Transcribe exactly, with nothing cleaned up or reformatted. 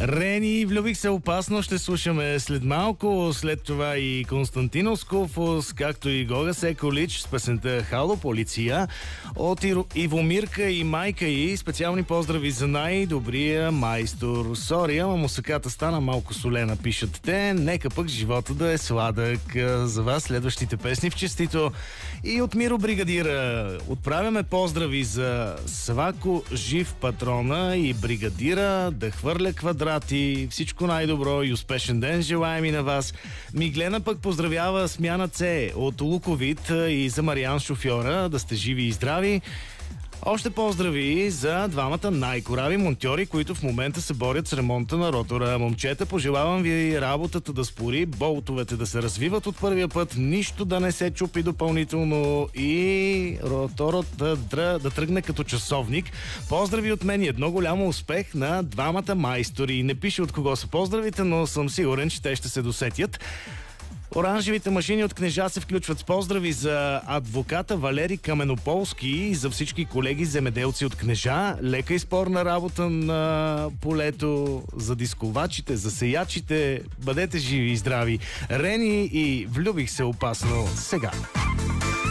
Рени, влюбих се опасно, ще слушаме след малко, след това и Константинос Скуфос, както и Гога Секолич с песента Хало полиция. От Ивомирка и майка й специални поздрави за най-добрия майстор. Сори, ама мусаката стана малко солена, пишат те. Нека пък живота да е сладък. За вас следващите песни в честито. И от Миро Бригадира отправяме поздрави за Свако Жив Патрона и Бригадира да хвърля квадрати. Всичко най-добро и успешен ден желаем и на вас. Миглена пък поздравява Смяна С от Луковит и за Мариан шофьора. Да сте живи и здрави. Още поздрави за двамата най-корави монтьори, които в момента се борят с ремонта на ротора. Момчета, пожелавам ви работата да спори, болтовете да се развиват от първия път, нищо да не се чупи допълнително и роторът да, да, да тръгне като часовник. Поздрави от мен и едно голямо успех на двамата майстори. Не пише от кого са поздравите, но съм сигурен, че те ще се досетят. Оранжевите машини от Кнежа се включват с поздрави за адвоката Валери Каменополски и за всички колеги земеделци от Кнежа. Лека и спорна работа на полето, за дисковачите, за сеячите. Бъдете живи и здрави. Рени и влюбих се опасно сега.